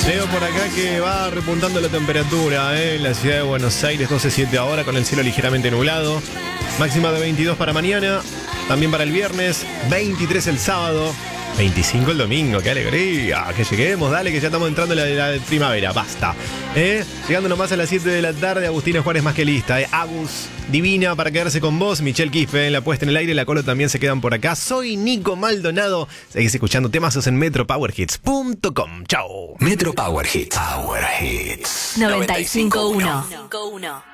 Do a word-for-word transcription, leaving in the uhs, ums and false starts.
Leo por acá que va repuntando la temperatura ¿eh? En la ciudad de Buenos Aires, doce coma siete ahora con el cielo ligeramente nublado. Máxima de veintidós para mañana, también para el viernes, veintitrés el sábado, veinticinco el domingo. ¡Qué alegría! Que lleguemos, dale, que ya estamos entrando en la, la primavera, basta. ¿Eh? Llegando nomás a las siete de la tarde, Agustina Juárez más que lista. ¿eh? Agus, divina para quedarse con vos. Michelle Quispe en la puesta en el aire, la Colo también se quedan por acá. Soy Nico Maldonado. Seguís escuchando temazos en metro power hits punto com. Chao. Metro Power Hits. Power Hits. noventa y cinco punto uno.